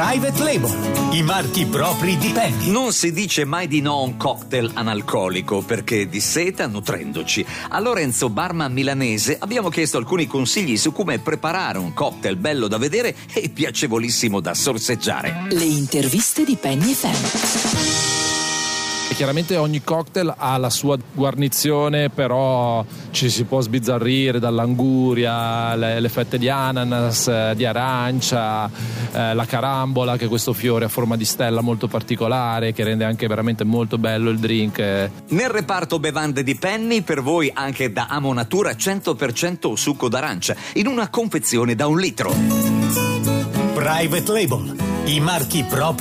Private Label, i marchi propri di Penny. Non si dice mai di no a un cocktail analcolico perché disseta nutrendoci. A Lorenzo, barman milanese, abbiamo chiesto alcuni consigli su come preparare un cocktail bello da vedere e piacevolissimo da sorseggiare. Le interviste di Penny FM. Chiaramente ogni cocktail ha la sua guarnizione, però ci si può sbizzarrire dall'anguria, le fette di ananas, di arancia, la carambola, che è questo fiore a forma di stella molto particolare che rende anche veramente molto bello il drink. Nel reparto bevande di Penny, per voi anche da Amo Natura 100% succo d'arancia in una confezione da 1 litro. Private Label, i marchi propri